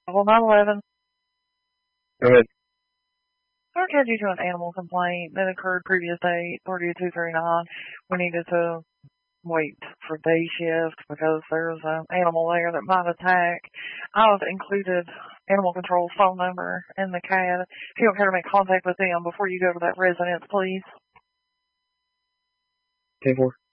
Well, 911. Go ahead. Our cat due to an animal complaint that occurred previous date, 3239. We needed to wait for day shift because there's an animal there that might attack. I've included animal control's phone number and the cat. If you don't care to make contact with them before you go to that residence, please. 10-4.